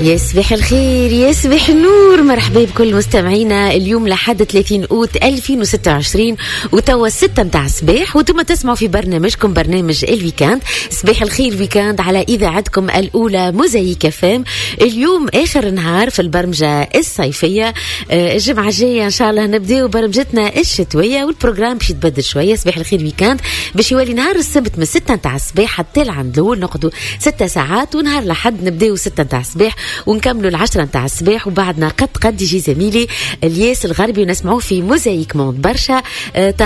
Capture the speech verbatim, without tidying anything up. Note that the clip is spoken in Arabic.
يصبح الخير يصبح النور، مرحبا بكل مستمعينا. اليوم لحد ثلاثين أوت ألفين وستة وعشرين وتوا ستة متاع الصباح، وتم تسمعوا في برنامجكم برنامج الويكاند. صباح الخير ويكاند على إذاعتكم الأولى موزايك فام. اليوم آخر نهار في البرمجة الصيفية. الجمعة الجاية إن شاء الله نبدأ برمجتنا الشتوية، والبروجرام باش يتبدل شوية. صباح الخير ويكاند باش يولي نهار السبت من ستة متاع الصباح حتى العند الأول نقعدوا ستة ساعات، ونهار لحد نبدأوا ستة متاع الصباح ونكملوا العشرة متاع الصباح. وبعدنا قد قد يجي زميلي الياس الغربي ونسمعوه في موزايك موند برشا.